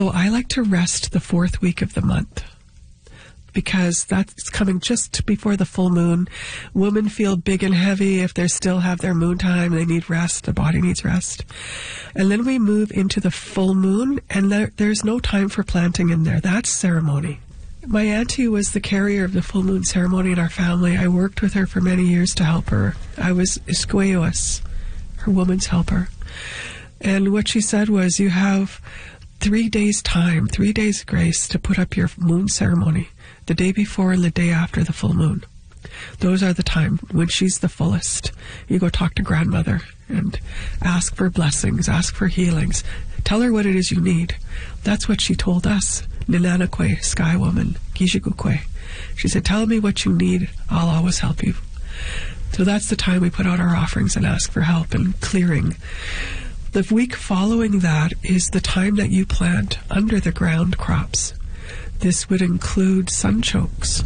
So I like to rest the 4th week of the month, because that's coming just before the full moon. Women feel big and heavy if they still have their moon time. They need rest. The body needs rest. And then we move into the full moon, and there's no time for planting in there. That's ceremony. My auntie was the carrier of the full moon ceremony in our family. I worked with her for many years to help her. I was Isqueos, her woman's helper. And what she said was, you have 3 days time, 3 days grace to put up your moon ceremony, the day before and the day after the full moon. Those are the time when she's the fullest. You go talk to grandmother and ask for blessings, ask for healings. Tell her what it is you need. That's what she told us, Ninanakwe, Sky Woman, Gijigukwe. She said, tell me what you need, I'll always help you. So that's the time we put out our offerings and ask for help and clearing. The week following that is the time that you plant under the ground crops. This would include sunchokes,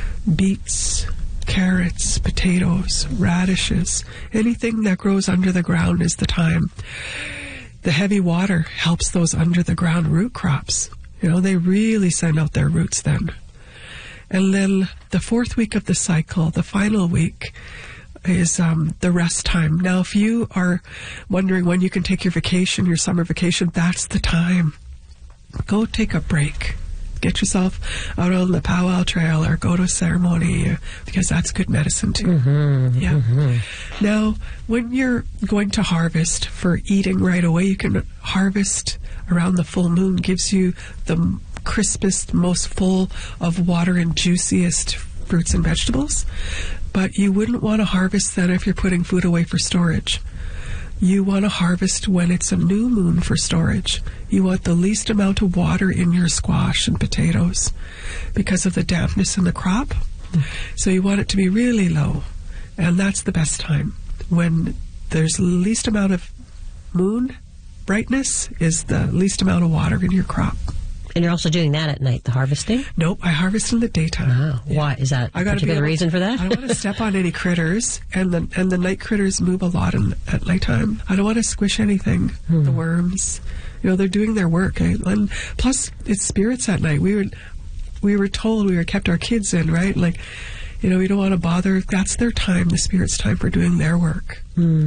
beets, carrots, potatoes, radishes. Anything that grows under the ground is the time. The heavy water helps those under the ground root crops. You know, they really send out their roots then. And then the 4th week of the cycle, the final week, is the rest time. Now, if you are wondering when you can take your vacation, your summer vacation, that's the time. Go take a break. Get yourself out on the powwow trail or go to a ceremony, because that's good medicine too. Yeah. Now, when you're going to harvest for eating right away, you can harvest around the full moon. Gives you the crispest, most full of water and juiciest fruits and vegetables. But you wouldn't want to harvest then if you're putting food away for storage. You want to harvest when it's a new moon for storage. You want the least amount of water in your squash and potatoes because of the dampness in the crop. So you want it to be really low. And that's the best time. When there's the least amount of moon brightness is the least amount of water in your crop. And you're also doing that at night, the harvesting? Nope, I harvest in the daytime. Wow. Yeah. Why? Is that a particular reason for that? I don't want to step on any critters, and the night critters move a lot at nighttime. I don't want to squish anything, the worms. You know, they're doing their work. And plus, it's spirits at night. We were told, we were kept our kids in, right? Like, you know, we don't want to bother. That's their time, the spirits' time for doing their work.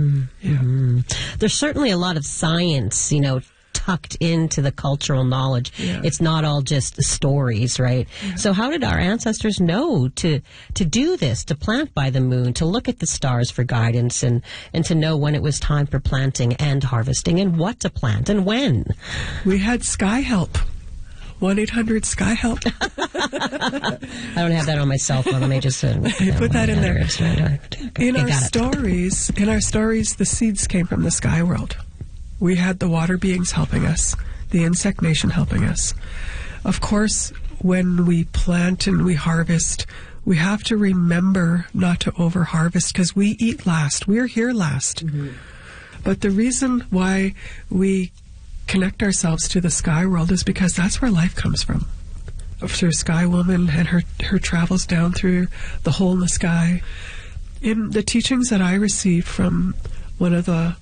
Yeah. There's certainly a lot of science, you know, tucked into the cultural knowledge. Yeah. It's not all just stories, right? Yeah. So how did our ancestors know to do this, to plant by the moon, to look at the stars for guidance, and to know when it was time for planting and harvesting, and what to plant and when? We had Sky Help. 1-800-SKY-HELP. I don't have that on my cell phone. Let me just put that in there. Okay. In our stories, the seeds came from the sky world. We had the water beings helping us, the insect nation helping us. Of course, when we plant and we harvest, we have to remember not to over-harvest, because we eat last. We're here last. But the reason why we connect ourselves to the sky world is because that's where life comes from. Through Sky Woman and her travels down through the hole in the sky. In the teachings that I received from one of the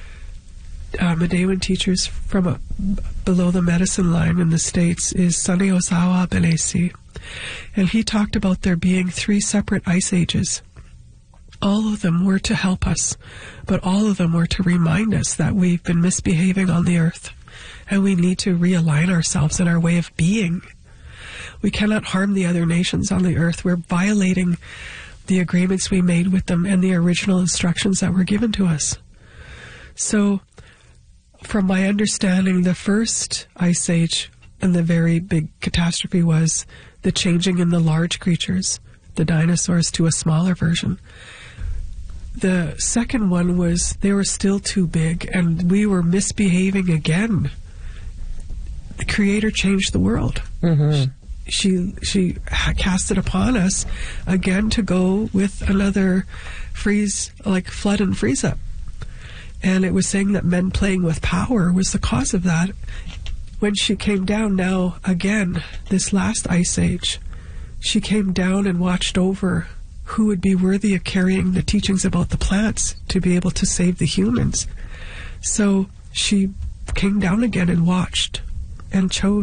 Medewan teachers from below the medicine line in the States is Sunny Osawa Belesi. And he talked about there being 3 separate ice ages. All of them were to help us, but all of them were to remind us that we've been misbehaving on the earth, and we need to realign ourselves in our way of being. We cannot harm the other nations on the earth. We're violating the agreements we made with them and the original instructions that were given to us. So, from my understanding, the first ice age and the very big catastrophe was the changing in the large creatures, the dinosaurs, to a smaller version. The second one was they were still too big, and we were misbehaving again. The Creator changed the world. She cast it upon us again to go with another freeze, like flood and freeze up. And it was saying that men playing with power was the cause of that. When she came down now, again, this last ice age, she came down and watched over who would be worthy of carrying the teachings about the plants to be able to save the humans. So she came down again and watched and chose